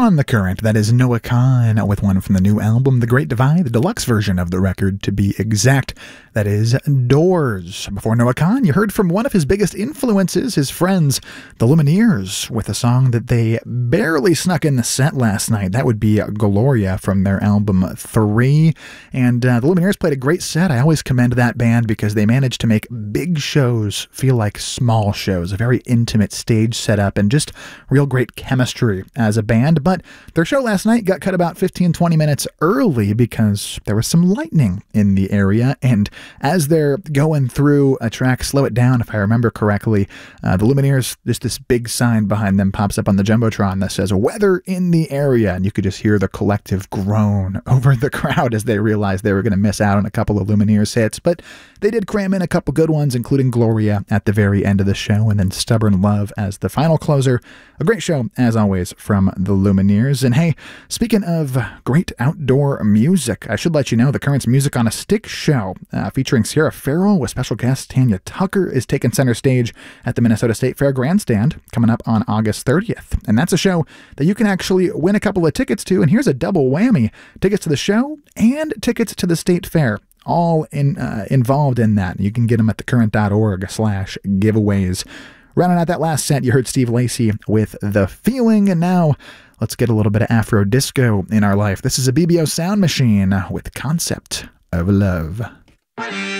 on The Current. That is Noah Kahan with one from the new album, The Great Divide, the deluxe version of the record to be exact. That is Doors. Before Noah Kahan, you heard from one of his biggest influences, his friends, the Lumineers, with a song that they barely snuck in the set last night. That would be Gloria from their album 3. And the Lumineers played a great set. I always commend that band because they managed to make big shows feel like small shows, a very intimate stage setup, and just real great chemistry as a band. But their show last night got cut about 15-20 minutes early because there was some lightning in the area, and as they're going through a track, Slow It Down, if I remember correctly, the Lumineers, just this big sign behind them pops up on the Jumbotron that says weather in the area, and you could just hear the collective groan over the crowd as they realized they were going to miss out on a couple of Lumineers hits. But they did cram in a couple good ones, including Gloria at the very end of the show, and then Stubborn Love as the final closer. A great show, as always, from the Lumineers. And hey, speaking of great outdoor music, I should let you know the Current's Music on a Stick show, featuring Sierra Farrell with special guest Tanya Tucker, is taking center stage at the Minnesota State Fair Grandstand coming up on August 30th. And that's a show that you can actually win a couple of tickets to, and here's a double whammy: tickets to the show and tickets to the State Fair. All involved in that. You can get them at thecurrent.org/giveaways. Rounding out that last set, you heard Steve Lacy with The Feeling, and now let's get a little bit of Afro disco in our life. This is a BBO Sound Machine with Concept of Love.